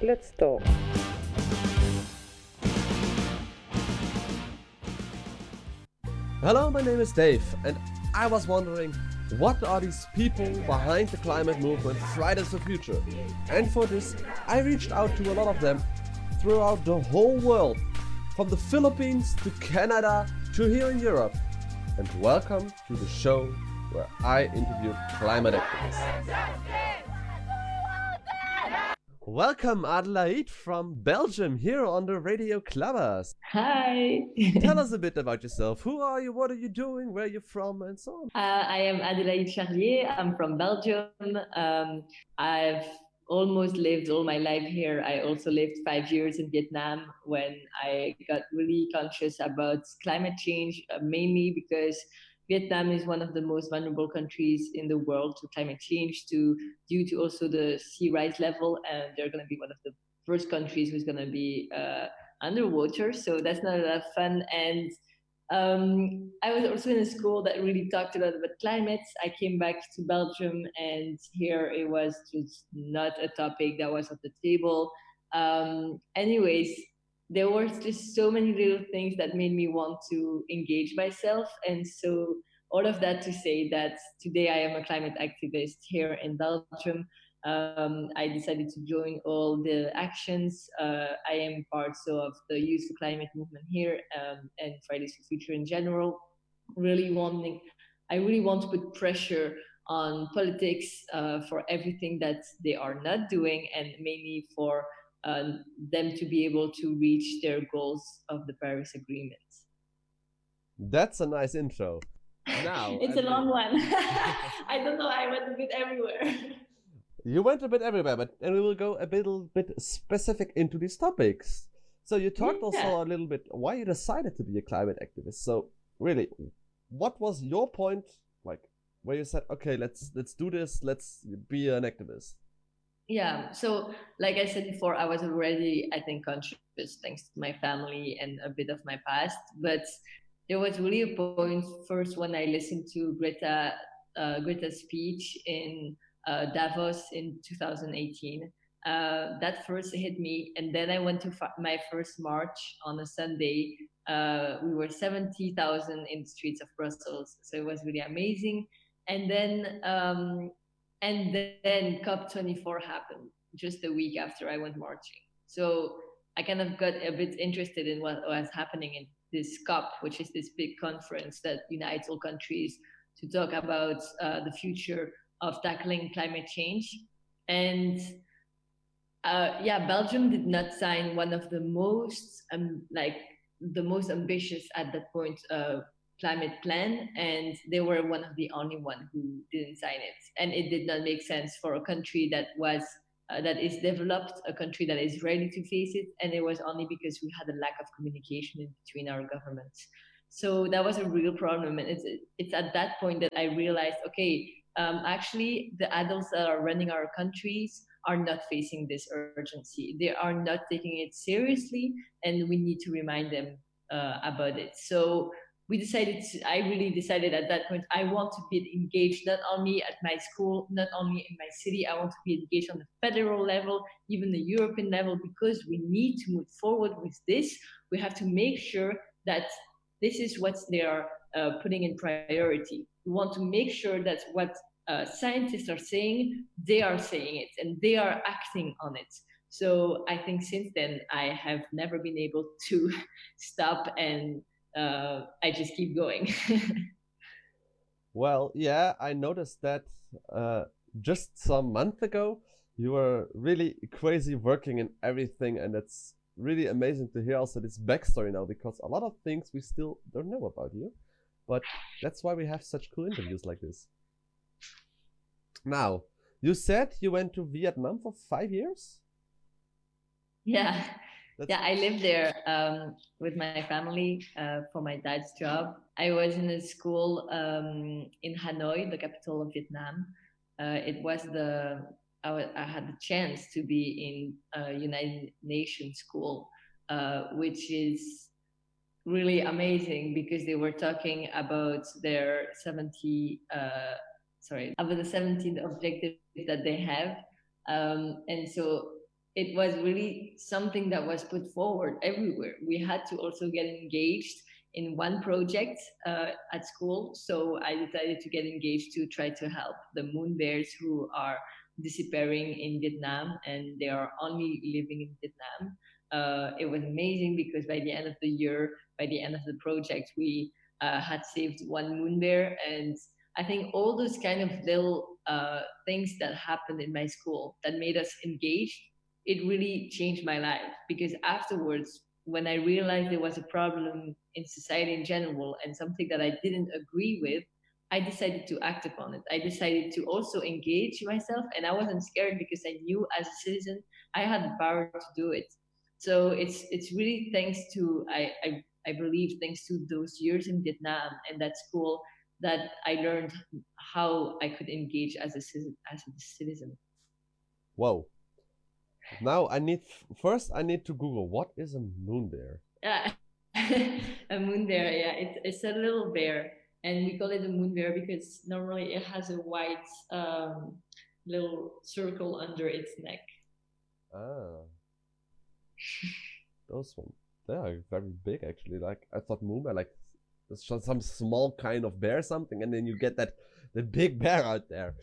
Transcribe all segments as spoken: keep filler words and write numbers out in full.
Let's talk. Hello, my name is Dave, and I was wondering, what are these people behind the climate movement Fridays for Future? And for this, I reached out to a lot of them throughout the whole world, from the Philippines to Canada to here in Europe. And welcome to the show where I interview climate activists. Welcome, Adelaide from Belgium, here on the Radio Clubbers. Hi. Tell us a bit about yourself. Who are you? What are you doing? Where are you from? And so on. Uh, I am Adelaide Charlier. I'm from Belgium. Um, I've almost lived all my life here. I also lived five years in Vietnam when I got really conscious about climate change, uh, mainly because Vietnam is one of the most vulnerable countries in the world to climate change, to due to also the sea rise level, and they're going to be one of the first countries who's going to be uh, underwater. So that's not a lot of fun. And um, I was also in a school that really talked a lot about climate. I came back to Belgium, and here it was just not a topic that was on the table. Um, anyways, there were just so many little things that made me want to engage myself. And so all of that to say that today I am a climate activist here in Belgium. Um, I decided to join all the actions. Uh, I am part so of the Youth for Climate movement here um, and Fridays for Future in general. Really wanting, I really want to put pressure on politics uh, for everything that they are not doing, and mainly for uh, them to be able to reach their goals of the Paris Agreement. That's a nice intro. Now it's a long one. I don't know. I went a bit everywhere. You went a bit everywhere, but and we will go a little bit specific into these topics. So you talked yeah. also a little bit why you decided to be a climate activist. So really, what was your point, like, where you said, okay, let's let's do this, let's be an activist? Yeah, so like I said before, I was already, I think, conscious thanks to my family and a bit of my past. But there was really a point first when I listened to Greta uh, Greta's speech in uh, Davos in two thousand eighteen. Uh, that first hit me, and then I went to fa- my first march on a Sunday. Uh, we were seventy thousand in the streets of Brussels, so it was really amazing. And then um, and then COP twenty-four happened just a week after I went marching. So I kind of got a bit interested in what was happening in this COP, which is this big conference that unites all countries to talk about uh, the future of tackling climate change. And uh, yeah, Belgium did not sign one of the most um, like the most ambitious at that point uh, climate plan, and they were one of the only one who didn't sign it. And it did not make sense for a country that was uh, that is developed, a country that is ready to face it, and it was only because we had a lack of communication in between our governments. So that was a real problem, and it's it's at that point that I realized, okay, um, actually the adults that are running our countries are not facing this urgency. They are not taking it seriously, and we need to remind them uh, about it. So we decided to, I really decided at that point, I want to be engaged not only at my school, not only in my city, I want to be engaged on the federal level, even the European level, because we need to move forward with this. We have to make sure that this is what they are uh, putting in priority. We want to make sure that what uh, scientists are saying, they are saying it and they are acting on it. So I think since then, I have never been able to stop, and uh, I just keep going. Well, yeah, I noticed that uh, just some month ago, you were really crazy working in everything, and it's really amazing to hear also this backstory now, because a lot of things we still don't know about you, but that's why we have such cool interviews like this. Now, you said you went to Vietnam for five years? Yeah. That's yeah, I lived there um, with my family uh, for my dad's job. I was in a school um, in Hanoi, the capital of Vietnam. Uh, it was the I, w- I had the chance to be in a United Nations school, uh, which is really amazing because they were talking about their seventy, uh, sorry, about the seventeen objectives that they have, um, and so it was really something that was put forward everywhere. We had to also get engaged in one project uh, at school. So I decided to get engaged to try to help the moon bears who are disappearing in Vietnam, and they are only living in Vietnam. Uh, it was amazing because by the end of the year, by the end of the project, we uh, had saved one moon bear. And I think all those kind of little uh, things that happened in my school that made us engaged, it really changed my life. Because afterwards, when I realized there was a problem in society in general and something that I didn't agree with, I decided to act upon it. I decided to also engage myself, and I wasn't scared because I knew as a citizen I had the power to do it. So it's it's really thanks to I I, I believe thanks to those years in Vietnam and that school that I learned how I could engage as a citizen. As a citizen. Whoa. Now I need first I need to Google what is a moon bear. Yeah, a moon bear. Yeah, it's it's a little bear, and we call it a moon bear because normally it has a white um, little circle under its neck. Ah, those ones. They are very big actually. Like I thought moon bear like it's just some small kind of bear something, and then you get that the big bear out there.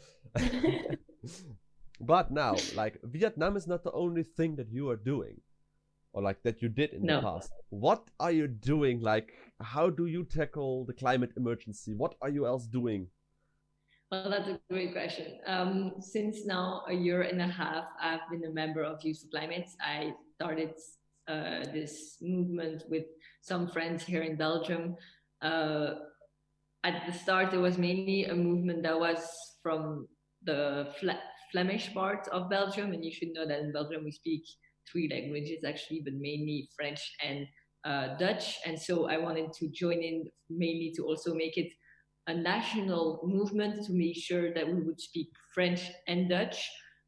But now, like Vietnam is not the only thing that you are doing, or like that you did in No. the past. What are you doing? Like, how do you tackle the climate emergency? What are you else doing? Well, that's a great question. Um, since now a year and a half, I've been a member of Youth for Climate. I started uh, this movement with some friends here in Belgium. Uh, at the start, it was mainly a movement that was from the Fle- Flemish part of Belgium, and you should know that in Belgium we speak three languages actually, but mainly French and uh, Dutch. And so I wanted to join in mainly to also make it a national movement to make sure that we would speak French and Dutch.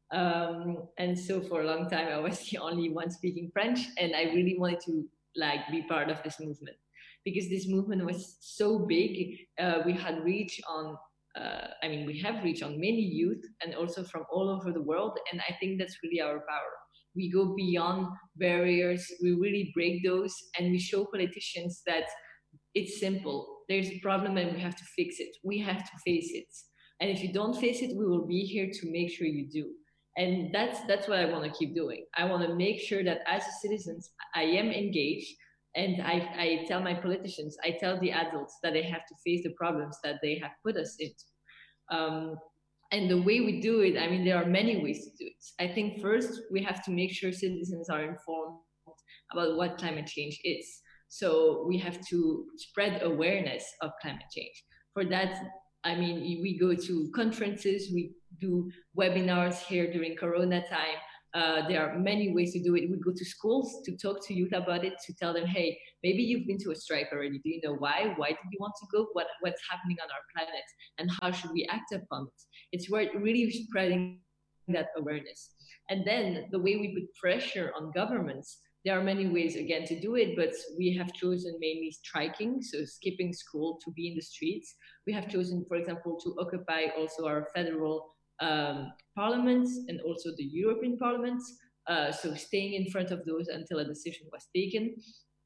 Um, and so for a long time, I was the only one speaking French, and I really wanted to like be part of this movement because this movement was so big. Uh, we had reach on, uh, I mean, we have reach on many youth and also from all over the world. And I think that's really our power. We go beyond barriers, we really break those, and we show politicians that it's simple. There's a problem and we have to fix it. We have to face it. And if you don't face it, we will be here to make sure you do. And that's that's what I want to keep doing. I want to make sure that as citizens, I am engaged, and I, I tell my politicians, I tell the adults that they have to face the problems that they have put us into. Um, and the way we do it, I mean, there are many ways to do it. I think first we have to make sure citizens are informed about what climate change is. So we have to spread awareness of climate change. For that, I mean, we go to conferences, we do webinars here during Corona time. Uh, there are many ways to do it. We go to schools to talk to youth about it, to tell them, hey, maybe you've been to a strike already. Do you know why? Why did you want to go? What, what's happening on our planet? And how should we act upon it? It's really spreading that awareness. And then the way we put pressure on governments, there are many ways again to do it, but we have chosen mainly striking, so skipping school to be in the streets. We have chosen, for example, to occupy also our federal um, parliaments and also the European parliaments. Uh, so staying in front of those until a decision was taken.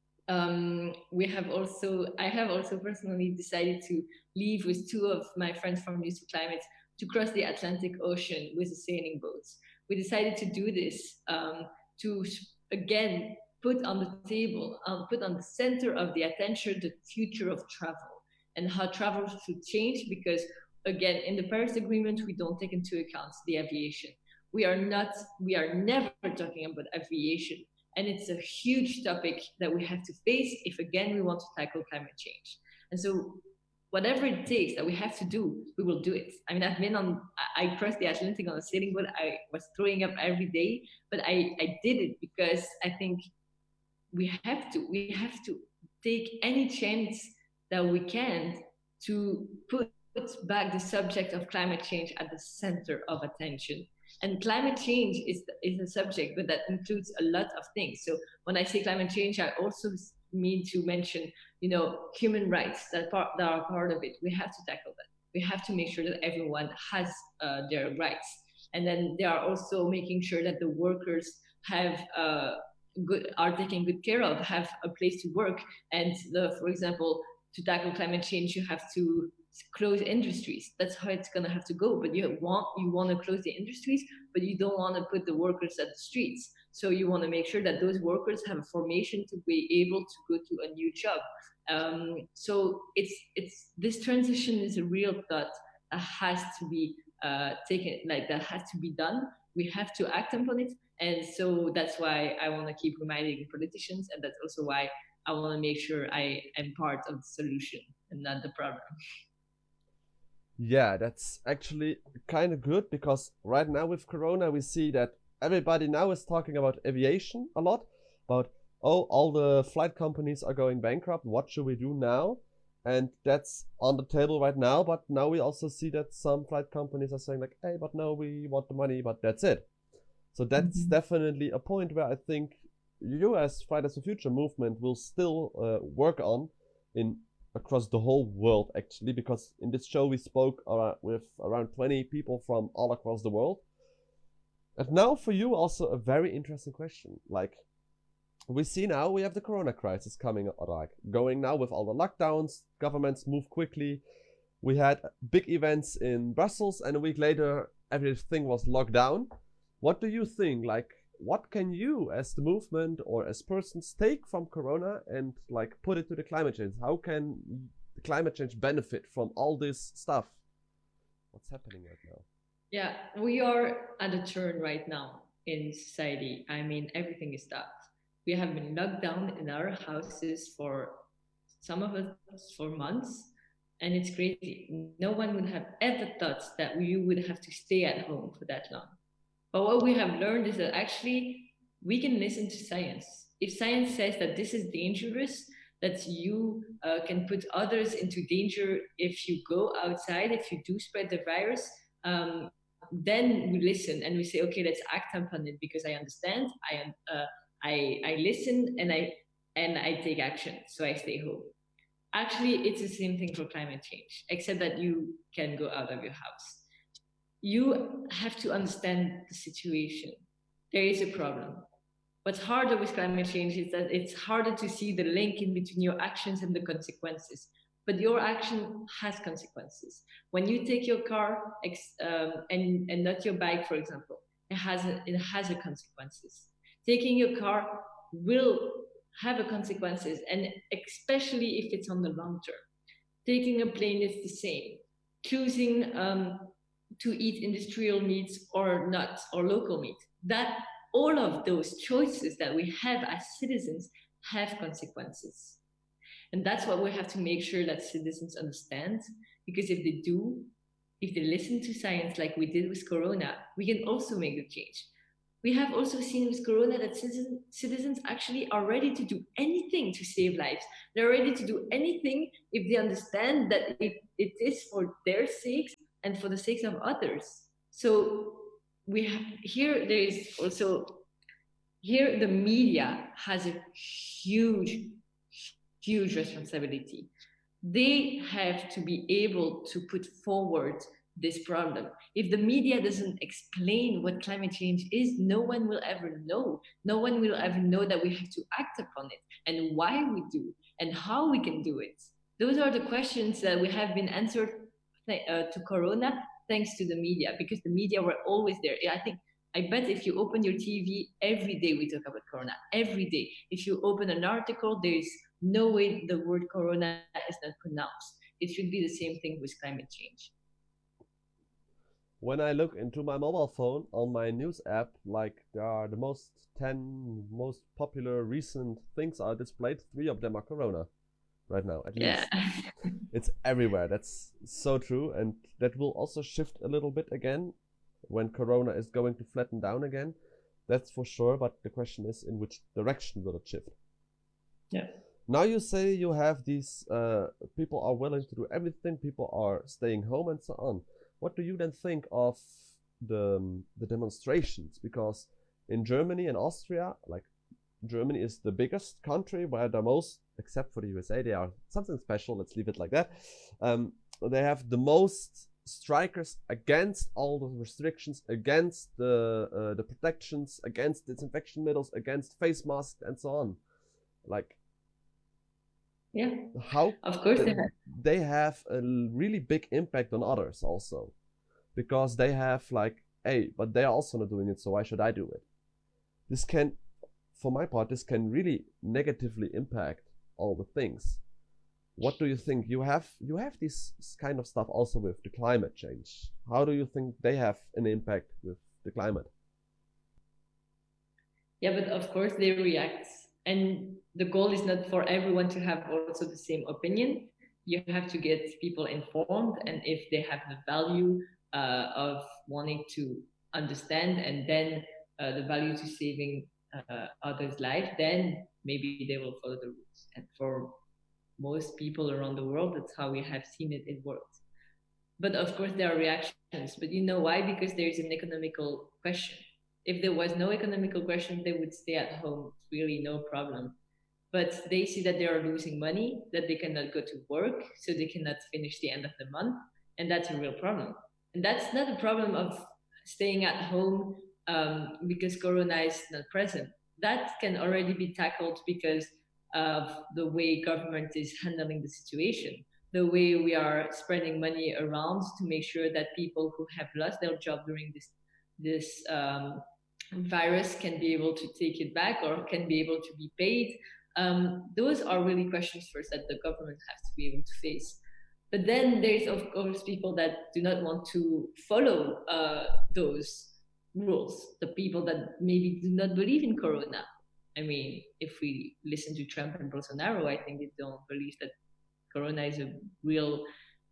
Um, we have also, I have also personally decided to leave with two of my friends from Youth for Climate to cross the Atlantic Ocean with a sailing boat. We decided to do this um, to again put on the table, um, put on the center of the attention the future of travel and how travel should change, because again, in the Paris Agreement, we don't take into account the aviation. We are not, we are never talking about aviation. And it's a huge topic that we have to face if again, we want to tackle climate change. And so whatever it takes that we have to do, we will do it. I mean, I've been on, I crossed the Atlantic on a sailing boat. I was throwing up every day, but I, I did it because I think we have to, we have to take any chance that we can to put back the subject of climate change at the center of attention. And climate change is, is a subject, but that includes a lot of things. So when I say climate change, I also mean to mention, you know, human rights that, part, that are part of it. We have to tackle that. We have to make sure that everyone has uh, their rights. And then they are also making sure that the workers have uh, good are taken good care of, have a place to work. And the, for example, to tackle climate change, you have to close industries. That's how it's gonna have to go. But you want you want to close the industries, but you don't want to put the workers at the streets. So you want to make sure that those workers have a formation to be able to go to a new job. Um, so it's it's this transition is a real thought that has to be uh, taken, like that has to be done. We have to act upon it, and so that's why I want to keep reminding politicians, and that's also why I want to make sure I am part of the solution and not the problem. Yeah, that's actually kind of good, because right now with Corona, we see that everybody now is talking about aviation a lot, about, oh, all the flight companies are going bankrupt. What should we do now? And that's on the table right now. But now we also see that some flight companies are saying like, hey, but no, we want the money, but that's it. So that's mm-hmm. definitely a point where I think you as Fridays for Future movement will still uh, work on in across the whole world, actually, because in this show we spoke uh, with around twenty people from all across the world. And now for you also a very interesting question. Like, we see now we have the Corona crisis coming, like going now with all the lockdowns, governments move quickly. We had big events in Brussels, and a week later everything was locked down. What do you think? Like, what can you as the movement or as persons take from Corona and like put it to the climate change? How can the climate change benefit from all this stuff? What's happening right now? Yeah, we are at a turn right now in society. I mean, everything is stopped. We have been locked down in our houses for some of us for months, and it's crazy. No one would have ever thought that we would have to stay at home for that long. But what we have learned is that actually we can listen to science. If science says that this is dangerous, that you uh, can put others into danger if you go outside, if you do spread the virus, um, then we listen and we say, okay, let's act upon it because I understand, I uh, I, I listen and I and I take action, so I stay home. Actually, it's the same thing for climate change, except that you can go out of your house. You have to understand the situation. There is a problem. What's harder with climate change is that it's harder to see the link in between your actions and the consequences. But your action has consequences. When you take your car um, and, and not your bike, for example, it has a, it has a consequences. Taking your car will have a consequences, and especially if it's on the long term. Taking a plane is the same. Choosing um, to eat industrial meats or not, or local meat. That all of those choices that we have as citizens have consequences. And that's what we have to make sure that citizens understand, because if they do, if they listen to science like we did with Corona, we can also make the change. We have also seen with Corona that citizen, citizens actually are ready to do anything to save lives. They're ready to do anything if they understand that it, it is for their sakes and for the sakes of others. So we have, here there is also, here the media has a huge, huge responsibility. They have to be able to put forward this problem. If the media doesn't explain what climate change is, no one will ever know. No one will ever know that we have to act upon it and why we do and how we can do it. Those are the questions that we have been answered uh, to Corona thanks to the media, because the media were always there. I think, I bet if you open your T V, every day we talk about Corona, every day. If you open an article, there is no way the word Corona is not pronounced. It should be the same thing with climate change. When I look into my mobile phone on my news app, like there are the most ten most popular recent things are displayed. Three of them are Corona right now, at yeah. least. It's everywhere. That's so true. And that will also shift a little bit again when Corona is going to flatten down again. That's for sure. But the question is, in which direction will it shift? Yeah. Now you say you have these uh, people are willing to do everything. People are staying home and so on. What do you then think of the um, the demonstrations? Because in Germany and Austria, like Germany is the biggest country where the most, except for the U S A, they are something special. Let's leave it like that. Um, they have the most strikers against all the restrictions, against the uh, the protections, against disinfection needles, against face masks, and so on. Like, yeah, how of course they th- have. they have a l- really big impact on others also, because they have like, hey, but they are also not doing it, so why should I do it? This can, for my part, this can really negatively impact all the things. What do you think? You have you have this kind of stuff also with the climate change. How do you think they have an impact with the climate? Yeah, but of course they react. And the goal is not for everyone to have also the same opinion. You have to get people informed, and if they have the value uh, of wanting to understand, and then uh, the value to saving uh, others' life, then maybe they will follow the rules. And for most people around the world, that's how we have seen it, it works. But of course there are reactions. But you know why? Because there is an economical question. If there was no economical question, they would stay at home, really no problem. But they see that they are losing money, that they cannot go to work, so they cannot finish the end of the month, and that's a real problem. And that's not a problem of staying at home um, because Corona is not present. That can already be tackled because of the way government is handling the situation, the way we are spreading money around to make sure that people who have lost their job during this this um, virus can be able to take it back or can be able to be paid. Um, those are really questions first that the government has to be able to face. But then there's of course people that do not want to follow uh, those rules, the people that maybe do not believe in Corona. I mean, if we listen to Trump and Bolsonaro, I think they don't believe that Corona is a real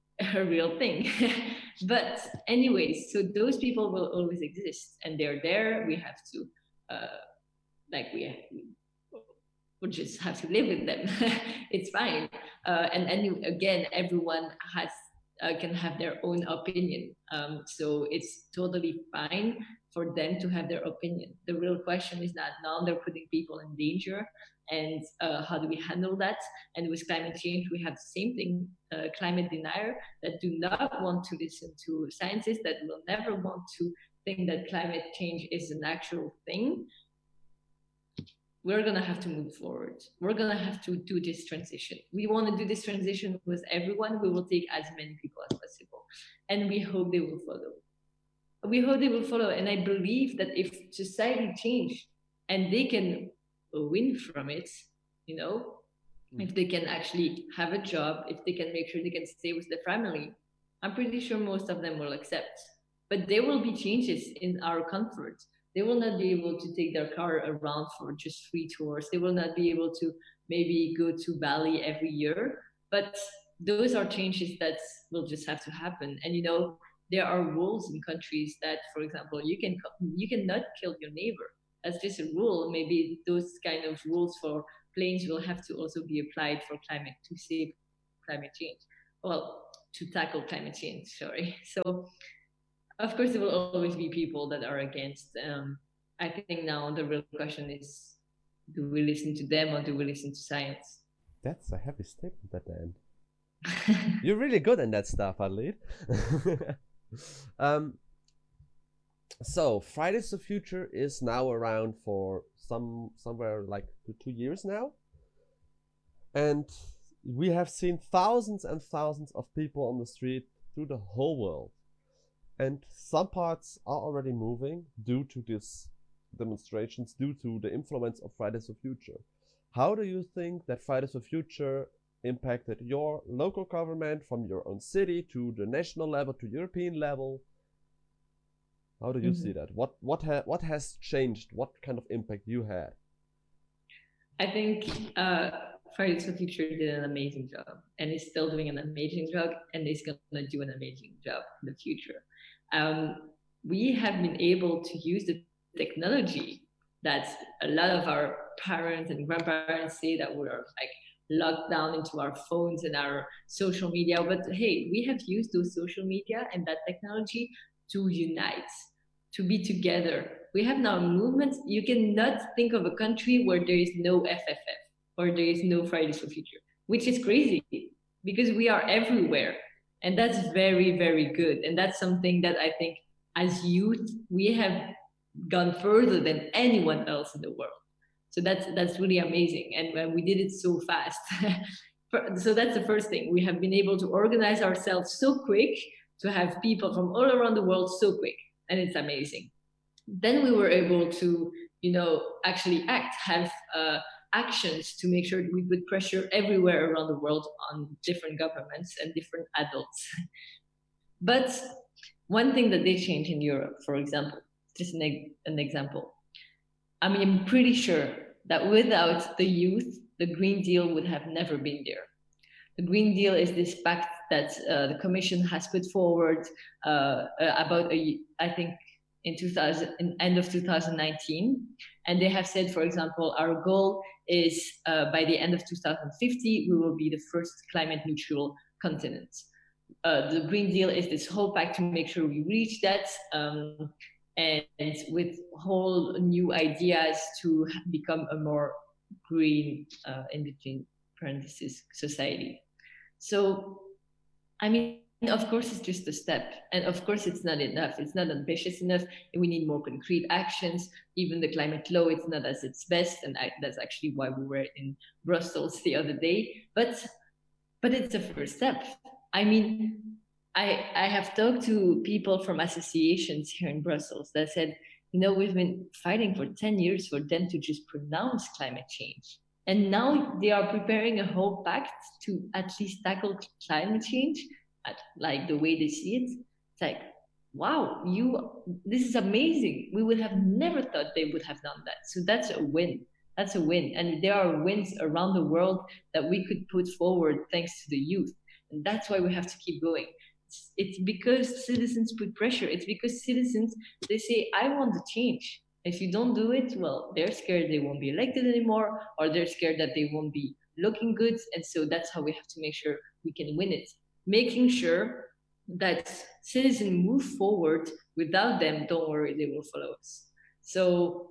a real thing. But anyways, so those people will always exist, and they're there. We have to, uh, like, we have, we just have to live with them. It's fine. Uh, and and again, everyone has uh, can have their own opinion. Um, so it's totally fine for them to have their opinion. The real question is that now they're putting people in danger, and uh, how do we handle that? And with climate change, we have the same thing, uh, climate denier that do not want to listen to scientists, that will never want to think that climate change is an actual thing. We're gonna have to move forward. We're gonna have to do this transition. We want to do this transition with everyone. We will take as many people as possible, and we hope they will follow. We hope they will follow, and I believe that if society change and they can win from it, you know, mm. if they can actually have a job, if they can make sure they can stay with their family, I'm pretty sure most of them will accept. But there will be changes in our comfort. They will not be able to take their car around for just free tours. They will not be able to maybe go to Bali every year. But those are changes that will just have to happen. And, you know, there are rules in countries that, for example, you can you cannot kill your neighbor. That's just a rule. Maybe those kind of rules for planes will have to also be applied for climate, to save climate change. Well, to tackle climate change, sorry. So, of course, there will always be people that are against. Um, I think now the real question is, do we listen to them or do we listen to science? That's a heavy statement at the end. You're really good in that stuff, Adelaide. um, so, Fridays for Future is now around for some somewhere like two years now. And we have seen thousands and thousands of people on the street through the whole world. And some parts are already moving due to these demonstrations, due to the influence of Fridays for Future. How do you think that Fridays for Future impacted your local government from your own city to the national level to European level? How do you mm-hmm. see that? What what ha what has changed? What kind of impact you had? I think uh, Fridays for Future did an amazing job, and is still doing an amazing job, and is going to do an amazing job in the future. Um, we have been able to use the technology that a lot of our parents and grandparents say that we're like locked down into our phones and our social media. But hey, we have used those social media and that technology to unite, to be together. We have now movements. You cannot think of a country where there is no F F F or there is no Fridays for Future, which is crazy because we are everywhere. And that's very, very good. And that's something that I think as youth, we have gone further than anyone else in the world. So that's that's really amazing. And uh, we did it so fast. So that's the first thing. We have been able to organize ourselves so quick to have people from all around the world so quick. And it's amazing. Then we were able to, you know, actually act, have uh, actions to make sure that we put pressure everywhere around the world on different governments and different adults. But one thing that they changed in Europe, for example, just an, an example. I mean, I'm pretty sure that without the youth, the Green Deal would have never been there. The Green Deal is this pact that uh, the Commission has put forward uh, about, a, I think, in two thousand, in end of two thousand nineteen. And they have said, for example, our goal is uh, by the end of two thousand fifty, we will be the first climate neutral continent. Uh, the Green Deal is this whole pact to make sure we reach that, um, and with whole new ideas to become a more green, uh, in between parentheses, society. So, I mean, of course, it's just a step. And of course, it's not enough. It's not ambitious enough. We need more concrete actions. Even the climate law, it's not at its best. And I, that's actually why we were in Brussels the other day. But, but it's a first step. I mean, I, I have talked to people from associations here in Brussels that said, you know, we've been fighting for ten years for them to just pronounce climate change. And now they are preparing a whole pact to at least tackle climate change, at, like the way they see it. It's like, wow, you, this is amazing. We would have never thought they would have done that. So that's a win. That's a win. And there are wins around the world that we could put forward thanks to the youth. And that's why we have to keep going. It's, it's because citizens put pressure. It's because citizens, they say, I want to change. If you don't do it, well, they're scared they won't be elected anymore, or they're scared that they won't be looking good. And so that's how we have to make sure we can win it. Making sure that citizens move forward. Without them, don't worry, they will follow us. So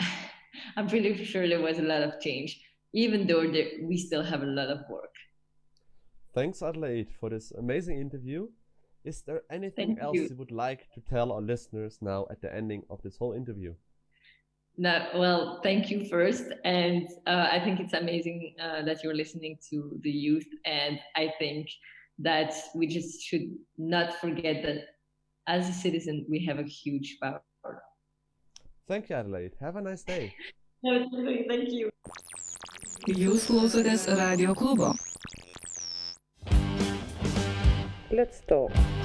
I'm pretty sure there was a lot of change, even though there, we still have a lot of work. Thanks, Adelaide, for this amazing interview. Is there anything Thank else you. you would like to tell our listeners now at the ending of this whole interview? No, well, thank you first. And uh, I think it's amazing uh, that you're listening to the youth. And I think that we just should not forget that as a citizen, we have a huge power. Thank you, Adelaide. Have a nice day. No, thank you. Jūs klausotės Radio klubo. Let's talk.